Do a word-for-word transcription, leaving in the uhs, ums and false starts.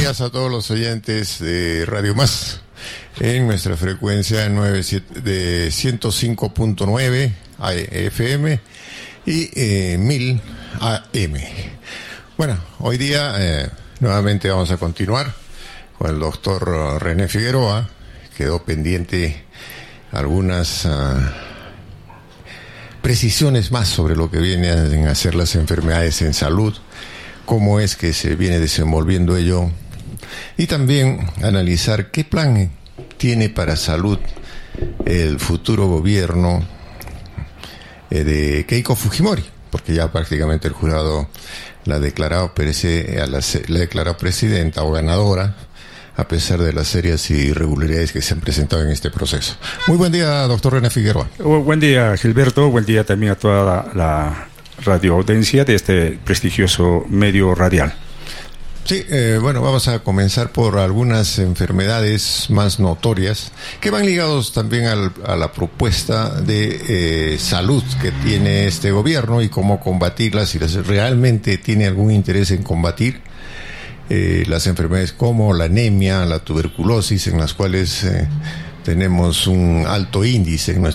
días a todos los oyentes de Radio Más en nuestra frecuencia nueve siete de ciento cinco punto nueve F M y eh, mil A M. Bueno, hoy día eh, nuevamente vamos a continuar con el doctor René Figueroa. Quedó pendiente algunas uh, precisiones más sobre lo que vienen a ser las enfermedades en salud, cómo es que se viene desenvolviendo ello, y también analizar qué plan tiene para salud el futuro gobierno eh, de Keiko Fujimori, porque ya prácticamente el jurado la ha declarado, la, la ha declarado presidenta o ganadora, a pesar de las serias irregularidades que se han presentado en este proceso. Muy buen día, doctor René Figueroa. Oh, buen día, Gilberto. Buen día también a toda la, la radioaudiencia de este prestigioso medio radial. Sí, eh, bueno, vamos a comenzar por algunas enfermedades más notorias que van ligados también al, a la propuesta de eh, salud que tiene este gobierno y cómo combatirlas, si realmente tiene algún interés en combatir eh, las enfermedades como la anemia, la tuberculosis, en las cuales eh, tenemos un alto índice en nuestro